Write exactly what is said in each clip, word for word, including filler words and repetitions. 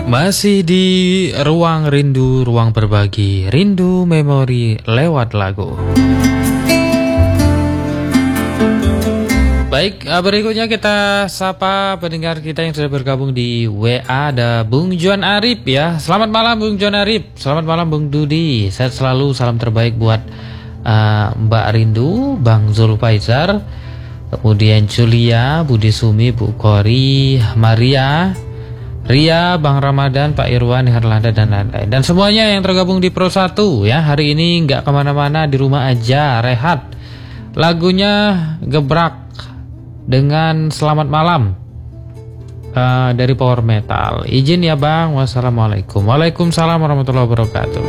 Masih di ruang rindu, ruang berbagi, rindu memori lewat lagu. Baik, berikutnya kita sapa pendengar kita yang sudah bergabung di W A. Ada Bung Juan Arif ya. Selamat malam Bung Juan Arif. Selamat malam Bung Dudi. Sehat selalu, salam terbaik buat uh, Mbak Rindu, Bang Zulfaizar, kemudian Julia, Budi Sumi, Bu Kori, Maria, Ria, Bang Ramadan, Pak Irwan, Herlanda, dan lain-lain. Dan semuanya yang tergabung di Pro satu ya. Hari ini nggak kemana-mana, di rumah aja, rehat. Lagunya Gebrak dengan Selamat Malam uh, dari Power Metal. Izin ya Bang. Wassalamualaikum. Waalaikumsalam warahmatullahi wabarakatuh.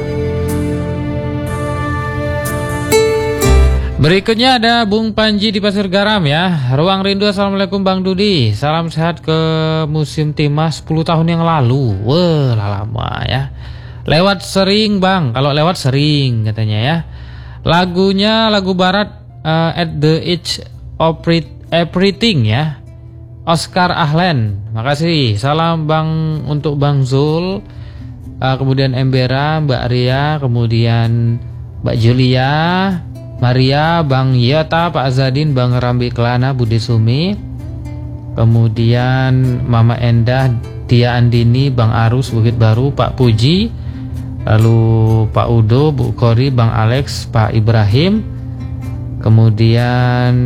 Berikutnya ada Bung Panji di Pasir Garam ya. Ruang Rindu, assalamualaikum Bang Dudi. Salam sehat ke musim timnas sepuluh tahun yang lalu. Wah, lama ya. Lewat sering Bang. Kalau lewat sering katanya ya. Lagunya lagu barat, uh, At the Edge of Everything ya. Oscar Ahlen. Makasih. Salam Bang untuk Bang Zul. Uh, kemudian Embera, Mbak Ria, kemudian Mbak Julia, Maria, Bang Yota, Pak Azadin, Bang Rambi Kelana, Budi Sumi, kemudian Mama Endah, Tia Andini, Bang Arus, Bukit Baru, Pak Puji, lalu Pak Udo, Bu Kori, Bang Alex, Pak Ibrahim, kemudian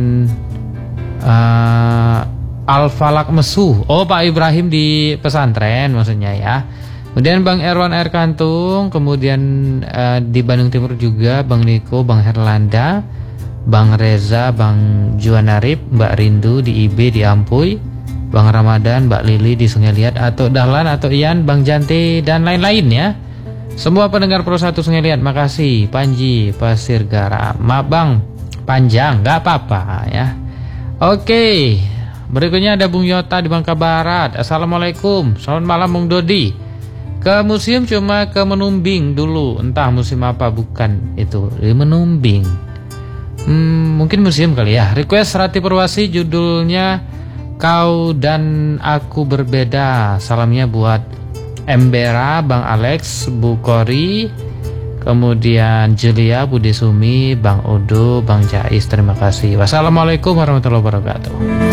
uh, Al-Falak Mesuh. Oh, Pak Ibrahim di pesantren maksudnya ya. Kemudian Bang Erwan Air Kantung, kemudian uh, di Bandung Timur juga Bang Niko, Bang Herlanda, Bang Reza, Bang Juan Arif, Mbak Rindu di I B di Ampuy, Bang Ramadan, Mbak Lili di Sungai Liat, atau Dahlan, atau Ian, Bang Janti, dan lain-lain ya. Semua pendengar Pro satu Sungai Liat, makasih. Panji, Pasir Garam. Maaf Bang, panjang, nggak apa-apa ya. Oke, berikutnya ada Bung Yota di Bangka Barat. Assalamualaikum, selamat malam Bung Dodi. Ke museum cuma ke Menumbing dulu, entah musim apa bukan itu, di Menumbing. Hmm, mungkin museum kali ya. Request Rati Perwasi, judulnya Kau dan Aku Berbeda. Salamnya buat Embera, Bang Alex, Bu Kori, kemudian Julia, Budi Sumi, Bang Odo, Bang Jais. Terima kasih. Wassalamualaikum warahmatullahi wabarakatuh.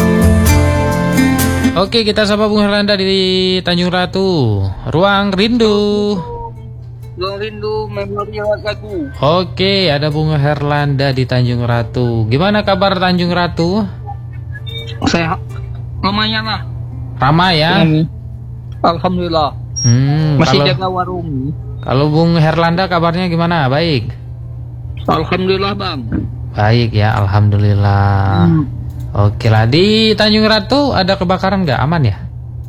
Oke, kita sapa Bung Herlanda di Tanjung Ratu. Ruang Rindu. Ruang Rindu memori lewat lagu. Oke, ada Bung Herlanda di Tanjung Ratu. Gimana kabar Tanjung Ratu? Sehat. Lumayan lah. Ramai ya? Alhamdulillah. Hmm, Masih kalau, jaga warung. Kalau Bung Herlanda kabarnya gimana? Baik? Alhamdulillah Bang. Baik ya, Alhamdulillah. Hmm. Oke lah, di Tanjung Ratu ada kebakaran nggak? Aman ya?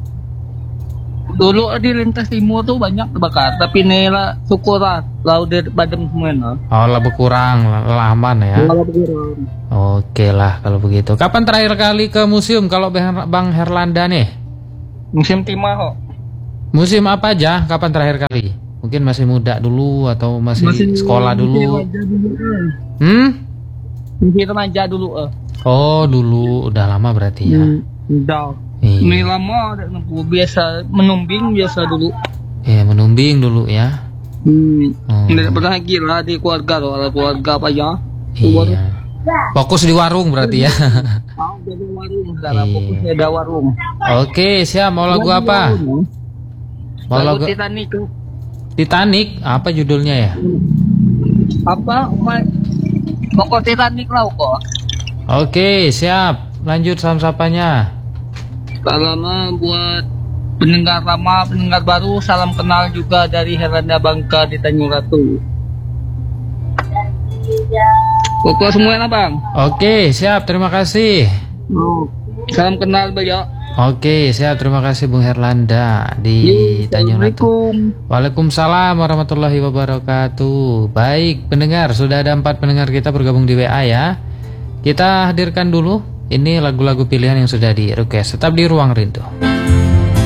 Dulu di lintas timur tuh banyak terbakar, tapi nela syukur lah, lalu di badem semuanya. Oh, lah berkurang, lah aman ya? Lah berkurang. Oke lah kalau begitu. Kapan terakhir kali ke museum kalau Bang Herlanda nih? Musim timah kok. Musim apa aja? Kapan terakhir kali? Mungkin masih muda dulu atau masih, masih sekolah dulu? dulu hmm? Masih remaja dulu eh. Oh dulu, udah lama berarti ya? Hmm, udah. Iya. Ini lama, biasa menumbing biasa dulu. Iya, menumbing dulu ya. Hmm. Oh. Tidak pernah gila di keluarga loh, keluarga apa ya? Iya. Fokus di warung berarti ya? Mau jadi warung, sekarang iya. Fokusnya ada warung. Oke, siap. Mau lagu apa? Mau lagu, lagu Titanic. Titanic, apa judulnya ya? Apa? Pokok Titanic lah kok. Oke, siap. Lanjut salam sapanya. Salam buat pendengar lama, pendengar baru. Salam kenal juga dari Herlanda Bangka di Tanjung Ratu. Pokok semuanya Bang. Oke, siap. Terima kasih. Oh. Salam kenal Bayo. Oke, siap. Terima kasih Bung Herlanda di Tanjung Ratu. Waalaikumsalam warahmatullahi wabarakatuh. Baik, pendengar, sudah ada empat pendengar kita bergabung di W A ya. Kita hadirkan dulu ini lagu-lagu pilihan yang sudah di request. Tetap di Ruang Rindu.